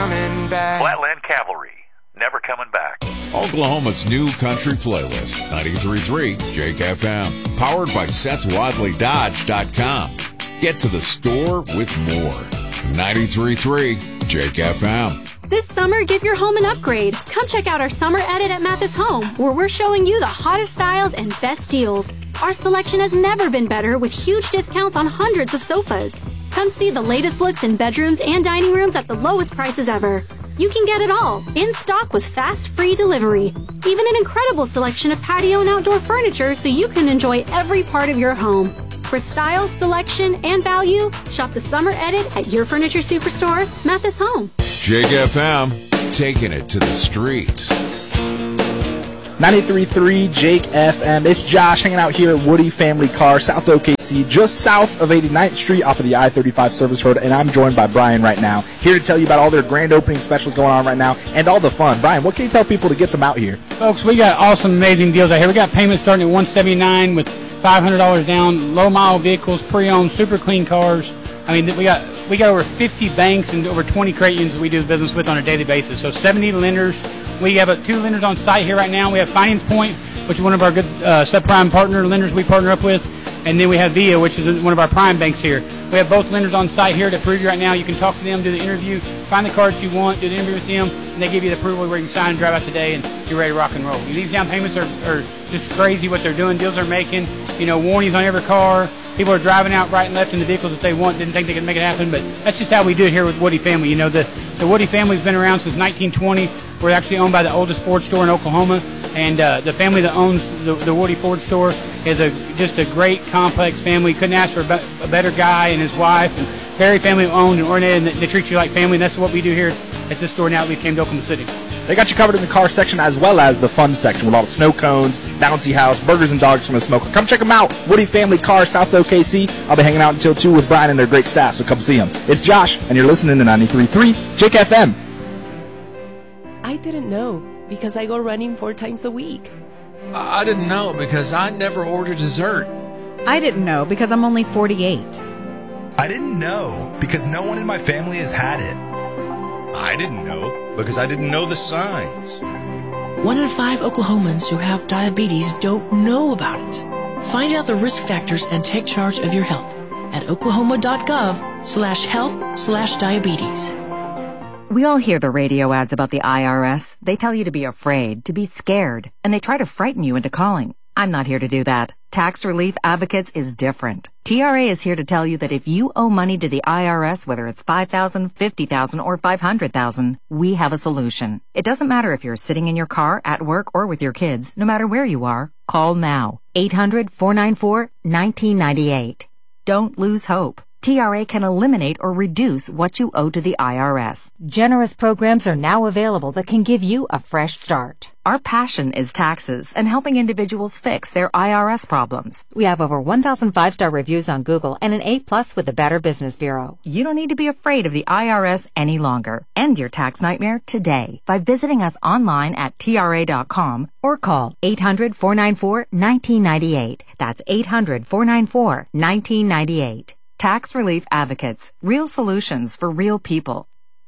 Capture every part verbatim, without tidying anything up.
coming back. Flatland Cavalry, never coming back. Oklahoma's new country playlist, ninety-three point three Jake F M, powered by Seth Wadley Dodge dot com. Get to the store with more. ninety-three point three Jake F M. This summer, give your home an upgrade. Come check out our summer edit at Mathis Home, where we're showing you the hottest styles and best deals. Our selection has never been better, with huge discounts on hundreds of sofas. Come see the latest looks in bedrooms and dining rooms at the lowest prices ever. You can get it all, in stock with fast, free delivery. Even an incredible selection of patio and outdoor furniture so you can enjoy every part of your home. For style, selection, and value, shop the summer edit at your furniture superstore, Mathis Home. Jake F M, taking it to the streets. ninety-three point three Jake F M. It's Josh hanging out here at Woody Family Car, South O K C, just south of eighty-ninth Street off of the I thirty-five service road, and I'm joined by Brian right now, here to tell you about all their grand opening specials going on right now and all the fun. Brian, what can you tell people to get them out here? Folks, we got awesome, amazing deals out here. We got payments starting at one seventy-nine with five hundred dollars down, low-mile vehicles, pre-owned, super clean cars. I mean, we got we got over fifty banks and over twenty credit unions we do business with on a daily basis. So seventy lenders. We have uh, two lenders on site here right now. We have Finance Point, which is one of our good uh, subprime partner lenders we partner up with. And then we have Via, which is one of our prime banks here. We have both lenders on site here to approve you right now. You can talk to them, do the interview, find the cards you want, do the interview with them, and they give you the approval where you can sign and drive out today, and you're ready to rock and roll. These down payments are, are just crazy what they're doing. Deals they're making, you know, warnings on every car. People are driving out right and left in the vehicles that they want. Didn't think they could make it happen, but that's just how we do it here with Woody Family. You know, the, the Woody family's been around since nineteen twenty. We're actually owned by the oldest Ford store in Oklahoma, and uh, the family that owns the, the Woody Ford store is a just a great, complex family. Couldn't ask for a, be- a better guy and his wife, and very family-owned and oriented, and they, they treat you like family, and that's what we do here at this store now that we came to Oklahoma City. They got you covered in the car section as well as the fun section with all the snow cones, bouncy house, burgers and dogs from a smoker. Come check them out. Woody Family Car, South O K C. I'll be hanging out until two with Brian and their great staff, so come see them. It's Josh, and you're listening to ninety-three point three Jake F M. I didn't know because I go running four times a week. I didn't know because I never order dessert. I didn't know because I'm only forty-eight. I didn't know because no one in my family has had it. I didn't know because I didn't know the signs. One in five Oklahomans who have diabetes don't know about it. Find out the risk factors and take charge of your health at oklahoma.gov slash health slash diabetes. We all hear the radio ads about the I R S. They tell you to be afraid, to be scared, and they try to frighten you into calling. I'm not here to do that. Tax Relief Advocates is different. T R A is here to tell you that if you owe money to the I R S, whether it's five thousand dollars, fifty thousand dollars, or five hundred thousand dollars, we have a solution. It doesn't matter if you're sitting in your car, at work, or with your kids. No matter where you are, call now. eight hundred, four nine four, one nine nine eight. Don't lose hope. T R A can eliminate or reduce what you owe to the I R S. Generous programs are now available that can give you a fresh start. Our passion is taxes and helping individuals fix their I R S problems. We have over one thousand five-star reviews on Google and an A plus with the Better Business Bureau. You don't need to be afraid of the I R S any longer. End your tax nightmare today by visiting us online at T R A dot com or call eight hundred, four nine four, one nine nine eight. That's eight hundred, four nine four, one nine nine eight. Tax Relief Advocates. Real solutions for real people.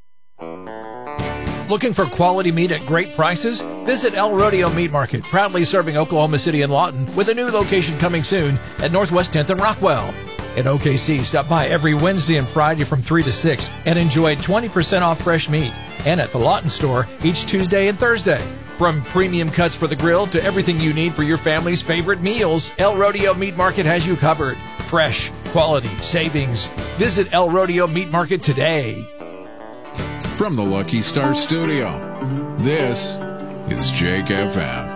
Looking for quality meat at great prices? Visit El Rodeo Meat Market, proudly serving Oklahoma City and Lawton, with a new location coming soon at Northwest tenth and Rockwell. In O K C, stop by every Wednesday and Friday from three to six and enjoy twenty percent off fresh meat. And at the Lawton store each Tuesday and Thursday. From premium cuts for the grill to everything you need for your family's favorite meals, El Rodeo Meat Market has you covered. Fresh, quality, savings. Visit El Rodeo Meat Market today. From the Lucky Star Studio, this is Jake F M.